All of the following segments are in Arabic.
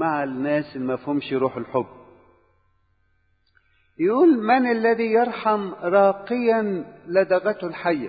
مع الناس اللي ما فهمش روح الحب. يقول من الذي يرحم راقيا لدغته الحية.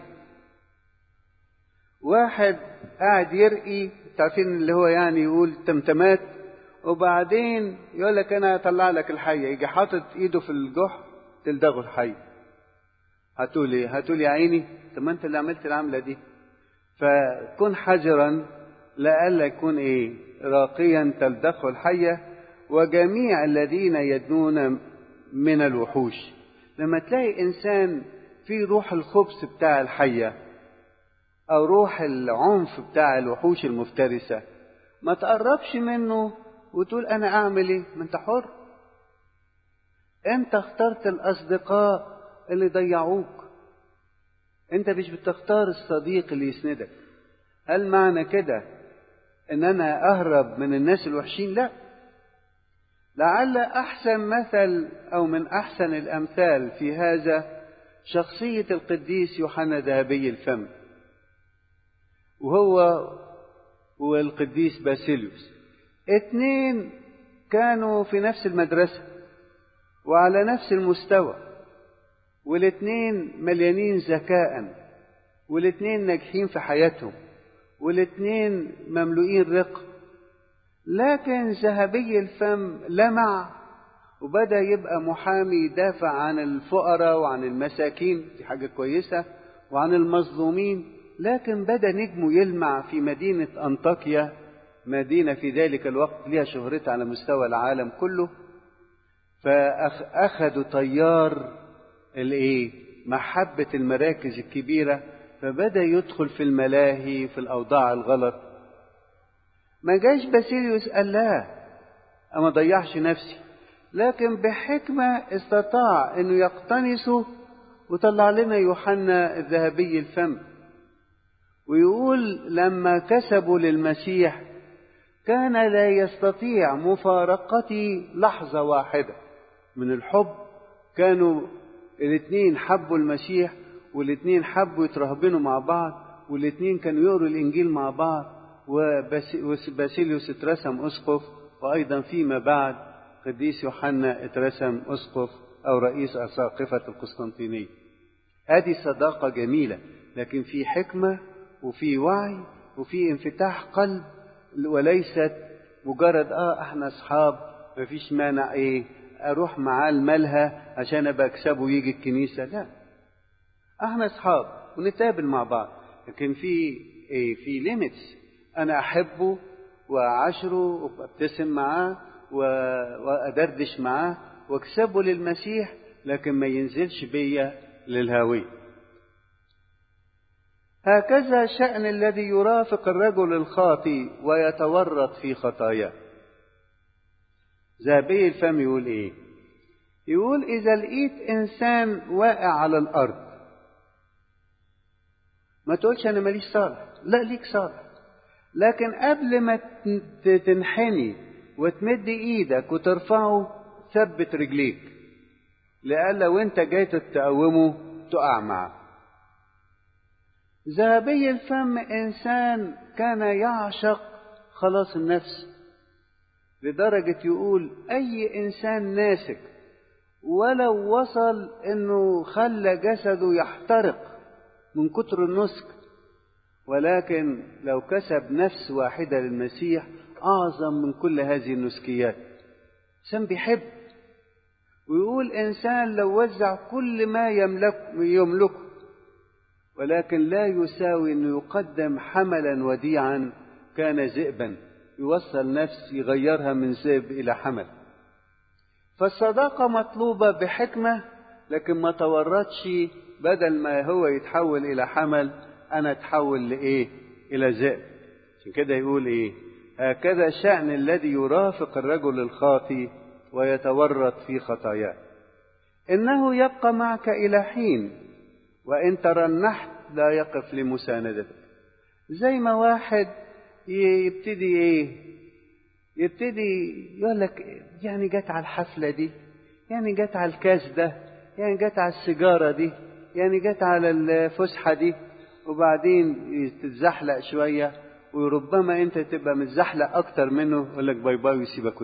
واحد قاعد يرقي، تعرفين اللي هو يعني يقول تمتمات، وبعدين يقول لك انا اطلع لك الحية، يجي حاطط ايده في الجحر تلدغه الحية. هتقول ايه؟ هتقول يا عيني طب ما انت اللي عملت العملة دي. فكن حذرا لئلا يكون ايه؟ راقيا تلدغه الحية وجميع الذين يدنون من الوحوش. لما تلاقي انسان في روح الخبث بتاع الحية او روح العنف بتاع الوحوش المفترسة، ما تقربش منه وتقول انا اعمل ايه. ما انت حر، انت اخترت الاصدقاء اللي ضيعوك، انت مش بتختار الصديق اللي يسندك. هل معنى كده ان انا اهرب من الناس الوحشين؟ لا. لعل احسن مثل او من احسن الامثال في هذا شخصية القديس يوحنا ذهبي الفم، وهو والقديس باسيليوس. اتنين كانوا في نفس المدرسة وعلى نفس المستوى، والاتنين مليانين ذكاء، والاتنين ناجحين في حياتهم، والاتنين مملوئين رق. لكن ذهبي الفم لمع وبدأ يبقى محامي يدافع عن الفقراء وعن المساكين، دي حاجة كويسة، وعن المظلومين. لكن بدأ نجمه يلمع في مدينة أنطاكيا، مدينة في ذلك الوقت لها شهرتها على مستوى العالم كله. فأخذوا طيار محبة المراكز الكبيرة، فبدأ يدخل في الملاهي في الأوضاع الغلط. ما جاش باسيليوس قال لا أما ضيعش نفسي، لكن بحكمة استطاع أنه يقتنصه وطلع لنا يوحنا الذهبي الفم. ويقول لما كسبوا للمسيح كان لا يستطيع مفارقتي لحظة واحدة من الحب. كانوا الاثنين حبوا المسيح، والاثنين حبوا يترهبنوا مع بعض، والاثنين كانوا يقروا الإنجيل مع بعض. وباسيليوس اترسم أسقف، وأيضا فيما بعد قديس يوحنا اترسم أسقف أو رئيس أساقفة القسطنطينية. هذه صداقة جميلة، لكن في حكمة وفي وعي وفي انفتاح قلب، وليست مجرد احنا اصحاب مفيش مانع اروح معاه الملهى عشان ابقى اكسبه ويجي الكنيسة. لا، احنا اصحاب ونتقابل مع بعض، لكن في ليميتس. انا احبه واعاشره وابتسم معاه وادردش معاه واكسبه للمسيح، لكن ما ينزلش بيا للهاوية. هكذا شأن الذي يرافق الرجل الخاطئ ويتورط في خطاياه. ذهبي الفم يقول ايه؟ يقول إذا لقيت إنسان واقع على الأرض ما تقولش أنا ماليش صالح، لا ليك صالح، لكن قبل ما تنحني وتمد إيدك وترفعه ثبت رجليك، لألا وانت جاي تقومه تقع معه. ذهبي الفم إنسان كان يعشق خلاص النفس، لدرجة يقول أي إنسان ناسك ولو وصل إنه خلى جسده يحترق من كتر النسك، ولكن لو كسب نفس واحدة للمسيح أعظم من كل هذه النسكيات. إنسان بيحب. ويقول إنسان لو وزع كل ما يملكه ولكن لا يساوي أنه يقدم حملا وديعا كان ذئبا، يوصل نفس يغيرها من ذئب إلى حمل. فالصداقة مطلوبة بحكمة، لكن ما تورطش بدل ما هو يتحول إلى حمل أنا أتحول إلى ذئب. عشان كده يقول هكذا شأن الذي يرافق الرجل الخاطئ ويتورط في خطاياه، إنه يبقى معك إلى حين، وإن ترنحت لا يقف لمساندتك. زي ما واحد يبتدي يقول لك يعني جت على الحفلة دي، يعني جت على الكاس ده، يعني جت على السيجارة دي، يعني جت على الفسحة دي، وبعدين تتزحلق شوية وربما انت تبقى متزحلق اكتر منه، يقول لك باي باي ويسيبك.